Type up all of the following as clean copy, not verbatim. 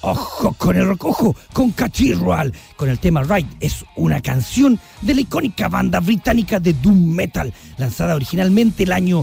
Ojo con el rock, ojo con Cathedral, con el tema Ride. Es una canción de la icónica banda británica de doom metal, lanzada originalmente el año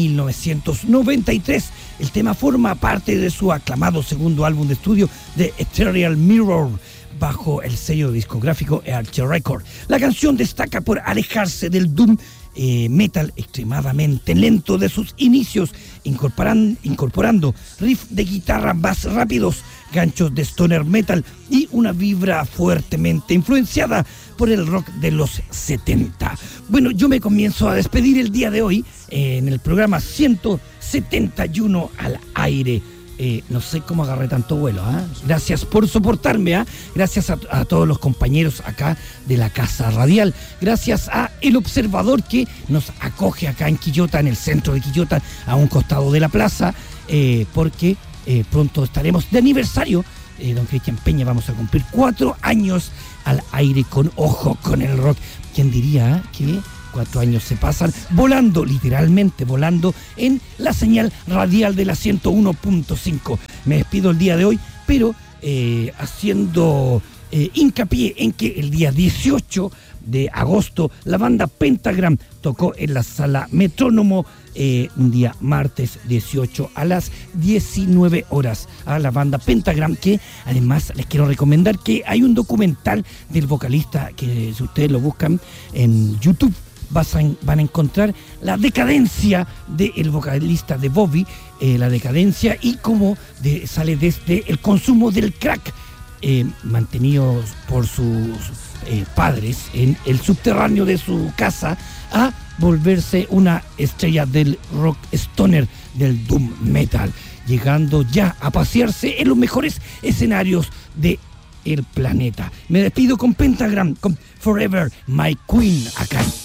1993. El tema forma parte de su aclamado segundo álbum de estudio, The Ethereal Mirror, bajo el sello discográfico Archer Record. La canción destaca por alejarse del doom metal extremadamente lento de sus inicios, incorporando riffs de guitarra más rápidos, ganchos de stoner metal y una vibra fuertemente influenciada por el rock de los 70. Bueno, yo me comienzo a despedir el día de hoy en el programa 171 al aire. No sé cómo agarré tanto vuelo, ¿eh? Gracias por soportarme, ¿eh? Gracias a todos los compañeros acá de la Casa Radial. Gracias a El Observador, que nos acoge acá en Quillota, en el centro de Quillota, a un costado de la plaza, porque pronto estaremos de aniversario. Don Cristian Peña, vamos a cumplir 4 años al aire con Ojo con el Rock. ¿Quién diría que 4 años se pasan volando, literalmente volando, en la señal radial de la 101.5? Me despido el día de hoy, pero haciendo hincapié en que el día 18 de agosto la banda Pentagram tocó en la Sala Metrónomo, un día martes 18 a las 19 horas. A la banda Pentagram, que además les quiero recomendar que hay un documental del vocalista que, si ustedes lo buscan en YouTube, van a encontrar la decadencia del vocalista de Bobby, la decadencia y cómo sale desde el consumo del crack, mantenidos por sus padres en el subterráneo de su casa, a volverse una estrella del rock stoner, del doom metal, llegando ya a pasearse en los mejores escenarios de el planeta. Me despido con Pentagram, con Forever My Queen, acá